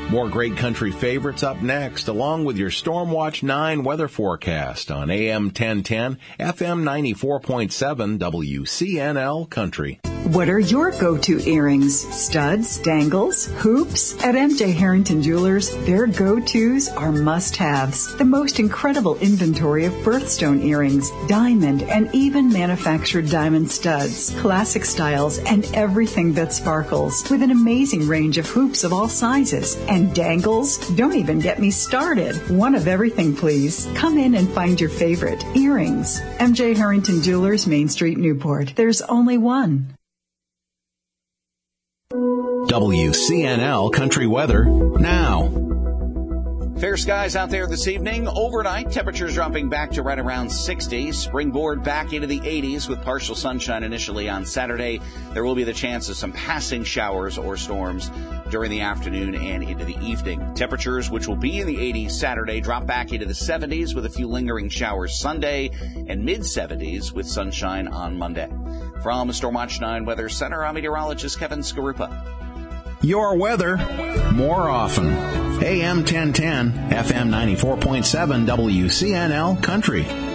More great country favorites up next, along with your Stormwatch 9 weather forecast on AM 1010, FM 94.7 WCNL Country. What are your go-to earrings? Studs, dangles, hoops? At MJ Harrington Jewelers, their go-tos are must-haves. The most incredible inventory of birthstone earrings, diamond, and even manufactured diamond studs, classic styles, and everything that sparkles, with an amazing range of hoops of all sizes. And dangles? Don't even get me started. One of everything, please. Come in and find your favorite earrings. MJ Harrington Jewelers, Main Street, Newport. There's only one. WCNL Country Weather now. Fair skies out there this evening. Overnight, temperatures dropping back to right around 60. Springboard back into the 80s with partial sunshine initially on Saturday. There will be the chance of some passing showers or storms during the afternoon and into the evening. Temperatures, which will be in the 80s Saturday, drop back into the 70s with a few lingering showers Sunday and mid-70s with sunshine on Monday. From Stormwatch 9 Weather Center, I'm meteorologist Kevin Skarupa. Your weather, more often. AM 1010, FM 94.7 WCNL Country.